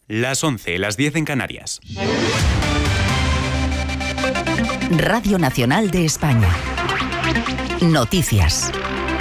Las 11, las 10 en Canarias. Radio Nacional de España. Noticias.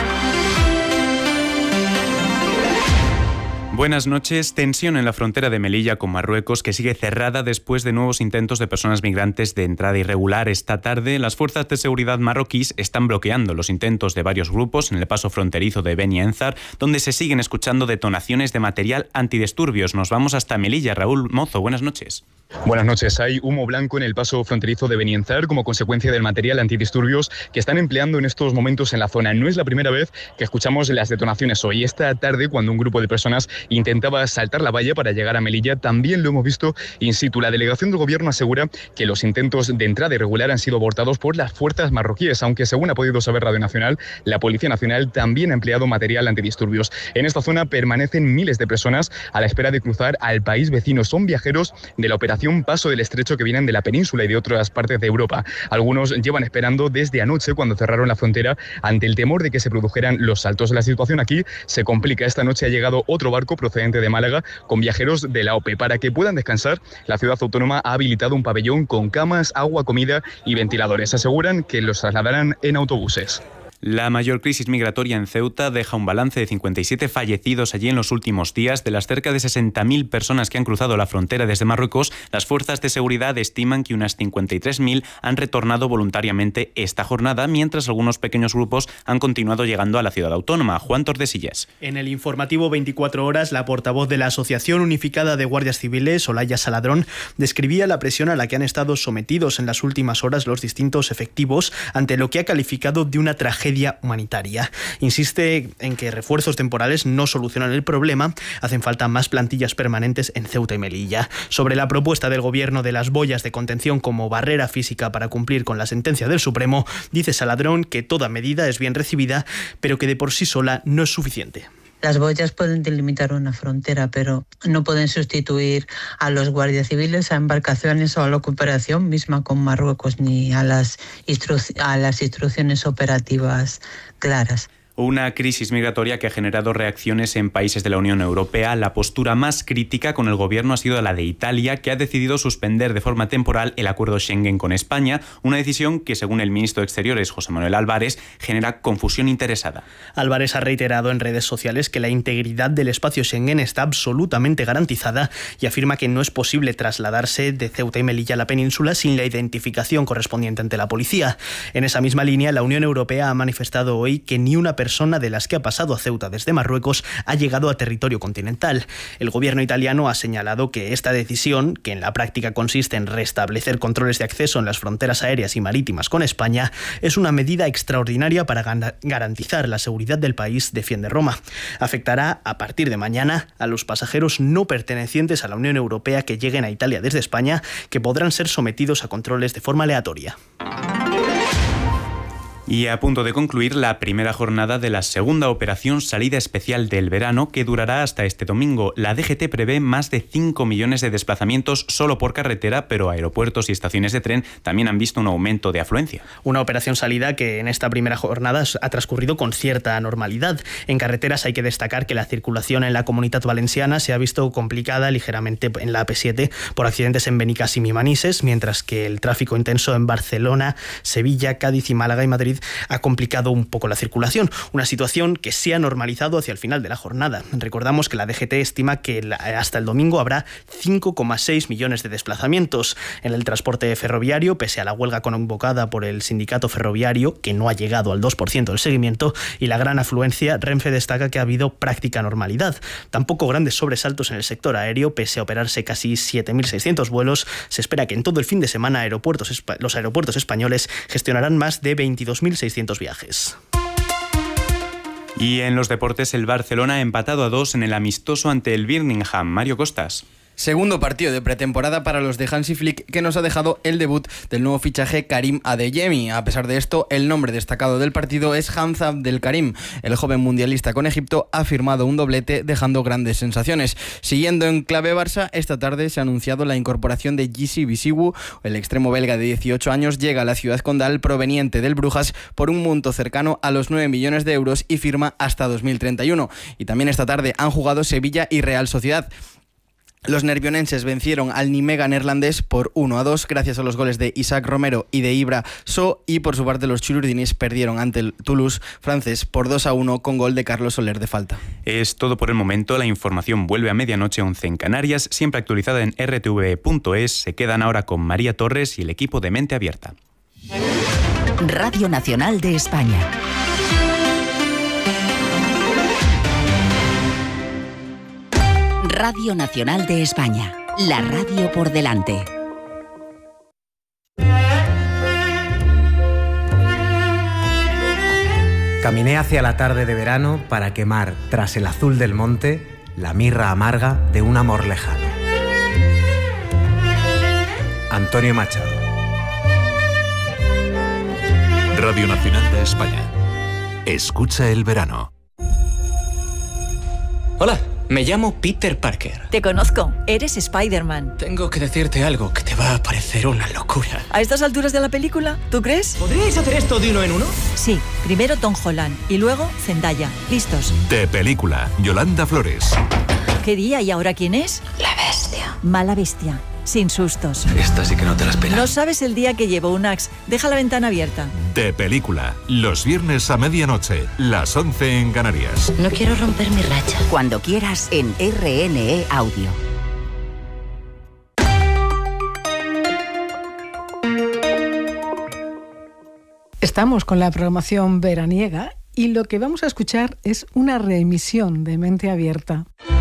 Buenas noches. Tensión en la frontera de Melilla con Marruecos, que sigue cerrada después de nuevos intentos de personas migrantes de entrada irregular. Esta tarde, las fuerzas de seguridad marroquíes están bloqueando los intentos de varios grupos en el paso fronterizo de Beni Enzar, donde se siguen escuchando detonaciones de material antidisturbios. Nos vamos hasta Melilla. Raúl Mozo, buenas noches. Buenas noches. Hay humo blanco en el paso fronterizo de Beni Enzar como consecuencia del material antidisturbios que están empleando en estos momentos en la zona. No es la primera vez que escuchamos las detonaciones hoy. Esta tarde, cuando un grupo de personas intentaba saltar la valla para llegar a Melilla, también lo hemos visto in situ. La delegación del gobierno asegura que los intentos de entrada irregular han sido abortados por las fuerzas marroquíes, aunque según ha podido saber Radio Nacional, la Policía Nacional también ha empleado material antidisturbios. En esta zona permanecen miles de personas a la espera de cruzar al país vecino. Son viajeros de la operación Paso del Estrecho que vienen de la península y de otras partes de Europa. Algunos llevan esperando desde anoche, cuando cerraron la frontera, ante el temor de que se produjeran los saltos. La situación aquí se complica. Esta noche ha llegado otro barco procedente de Málaga con viajeros de la OPE. Para que puedan descansar, la ciudad autónoma ha habilitado un pabellón con camas, agua, comida y ventiladores. Aseguran que los trasladarán en autobuses. La mayor crisis migratoria en Ceuta deja un balance de 57 fallecidos allí en los últimos días. De las cerca de 60.000 personas que han cruzado la frontera desde Marruecos, las fuerzas de seguridad estiman que unas 53.000 han retornado voluntariamente esta jornada, mientras algunos pequeños grupos han continuado llegando a la ciudad autónoma. Juan Tordesillas. En el informativo 24 horas, la portavoz de la Asociación Unificada de Guardias Civiles, Olaya Saladrón, describía la presión a la que han estado sometidos en las últimas horas los distintos efectivos ante lo que ha calificado de una tragedia humanitaria. Insiste en que refuerzos temporales no solucionan el problema, hacen falta más plantillas permanentes en Ceuta y Melilla. Sobre la propuesta del gobierno de las boyas de contención como barrera física para cumplir con la sentencia del Supremo, dice Saladrón que toda medida es bien recibida, pero que de por sí sola no es suficiente. Las boyas pueden delimitar una frontera, pero no pueden sustituir a los guardias civiles, a embarcaciones o a la cooperación misma con Marruecos, ni a las instrucciones operativas claras. Una crisis migratoria que ha generado reacciones en países de la Unión Europea. La postura más crítica con el gobierno ha sido la de Italia, que ha decidido suspender de forma temporal el acuerdo Schengen con España, una decisión que, según el ministro de Exteriores, José Manuel Álvarez, genera confusión interesada. Álvarez ha reiterado en redes sociales que la integridad del espacio Schengen está absolutamente garantizada y afirma que no es posible trasladarse de Ceuta y Melilla a la península sin la identificación correspondiente ante la policía. En esa misma línea, la Unión Europea ha manifestado hoy que ni una persona de las que ha pasado a Ceuta desde Marruecos ha llegado a territorio continental. El gobierno italiano ha señalado que esta decisión, que en la práctica consiste en restablecer controles de acceso en las fronteras aéreas y marítimas con España, es una medida extraordinaria para garantizar la seguridad del país, defiende Roma. Afectará a partir de mañana a los pasajeros no pertenecientes a la Unión Europea que lleguen a Italia desde España, que podrán ser sometidos a controles de forma aleatoria. Y a punto de concluir la primera jornada de la segunda operación Salida Especial del Verano, que durará hasta este domingo. La DGT prevé más de 5 millones de desplazamientos solo por carretera, pero aeropuertos y estaciones de tren también han visto un aumento de afluencia. Una operación salida que en esta primera jornada ha transcurrido con cierta normalidad. En carreteras hay que destacar que la circulación en la Comunitat Valenciana se ha visto complicada ligeramente en la AP7 por accidentes en Benicàssim y Manises, mientras que el tráfico intenso en Barcelona, Sevilla, Cádiz y Málaga y Madrid ha complicado un poco la circulación, una situación que se ha normalizado hacia el final de la jornada. Recordamos que la DGT estima que hasta el domingo habrá 5,6 millones de desplazamientos. En el transporte ferroviario, pese a la huelga convocada por el sindicato ferroviario, que no ha llegado al 2% del seguimiento, y la gran afluencia, Renfe destaca que ha habido práctica normalidad. Tampoco grandes sobresaltos en el sector aéreo, pese a operarse casi 7.600 vuelos. Se espera que en todo el fin de semana los aeropuertos españoles gestionarán más de 22.600 viajes. Y en los deportes, el Barcelona ha empatado a 2 en el amistoso ante el Birmingham. Mario Costas. Segundo partido de pretemporada para los de Hansi Flick, que nos ha dejado el debut del nuevo fichaje Karim Adeyemi. A pesar de esto, el nombre destacado del partido es Hamza Abdelkarim. El joven mundialista con Egipto ha firmado un doblete, dejando grandes sensaciones. Siguiendo en clave Barça, esta tarde se ha anunciado la incorporación de Gisi Bisigu. El extremo belga de 18 años llega a la ciudad condal proveniente del Brujas por un monto cercano a los 9 millones de euros y firma hasta 2031. Y también esta tarde han jugado Sevilla y Real Sociedad. Los nervionenses vencieron al Nimega neerlandés por 1-2 gracias a los goles de Isaac Romero y de Ibra So, y por su parte los chururdinis perdieron ante el Toulouse francés por 2-1 con gol de Carlos Soler de falta. Es todo por el momento. La información vuelve a medianoche 11 en Canarias, siempre actualizada en rtv.es. Se quedan ahora con María Torres y el equipo de Mente Abierta. Radio Nacional de España. Radio Nacional de España, la radio por delante. Caminé hacia la tarde de verano para quemar, tras el azul del monte, la mirra amarga de un amor lejano. Antonio Machado. Radio Nacional de España. Escucha el verano. Hola. Me llamo Peter Parker. Te conozco, eres Spider-Man. Tengo que decirte algo que te va a parecer una locura. ¿A estas alturas de la película? ¿Tú crees? ¿Podríais hacer esto de uno en uno? Sí, primero Tom Holland y luego Zendaya. ¿Listos? De película, Yolanda Flores. ¿Qué día y ahora quién es? La bestia. Mala bestia. Sin sustos. Esta sí que no te la esperas. No sabes el día que llevo un Axe. Deja la ventana abierta. De película, los viernes a medianoche, las 11 en Canarias. No quiero romper mi racha. Cuando quieras en RNE Audio. Estamos con la programación veraniega y lo que vamos a escuchar es una reemisión de Mente Abierta.